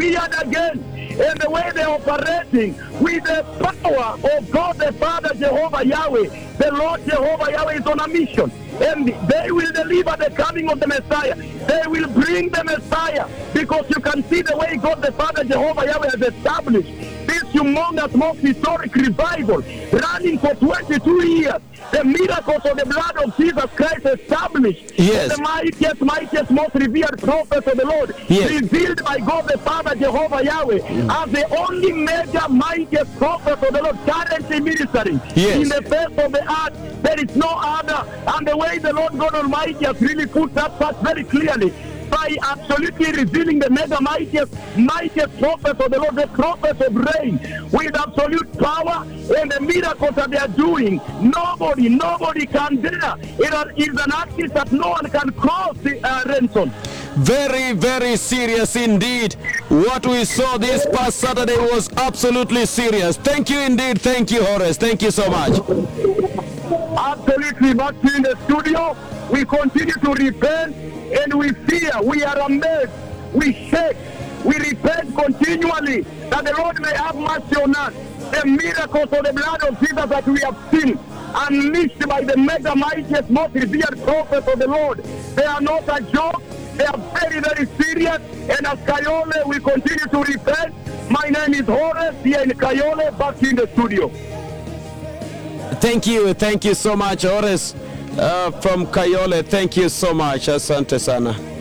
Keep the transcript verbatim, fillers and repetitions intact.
weird again. And the way they're operating with the power of God the Father, Jehovah Yahweh, the Lord Jehovah Yahweh is on a mission. And they will deliver the coming of the Messiah. They will bring the Messiah, because you can see the way God the Father, Jehovah Yahweh, has established this humongous, most historic revival running for twenty-two years. The miracles of the blood of Jesus Christ established. Yes. The mightiest, mightiest, most revered prophets of the Lord, Yes. revealed by God the Father, Jehovah Yahweh, as the only major, mightiest prophet of the Lord currently ministering Yes. in the face of the earth. There is no other. And the way the Lord God Almighty has really put that part very clearly, by absolutely revealing the mega mightiest, mightiest prophets of the Lord, the prophets of rain, with absolute power and the miracles that they are doing. Nobody, nobody can dare. It is an axis that no one can cross, the uh, ransom. Very, very serious indeed. What we saw this past Saturday was absolutely serious. Thank you indeed. Thank you, Horace. Thank you so much. Absolutely, back in the studio, we continue to repent, and we fear, we are amazed, we shake, we repent continually, that the Lord may have mercy on us. The miracles of the blood of Jesus that we have seen, unleashed by the mega mightiest, most revered prophets of the Lord, they are not a joke, they are very, very serious. And as Kayole, we continue to repent. My name is Horace, here in Kayole, back in the studio. Thank you. Thank you so much, Horace, uh, from Kayole. Thank you so much. Asante sana.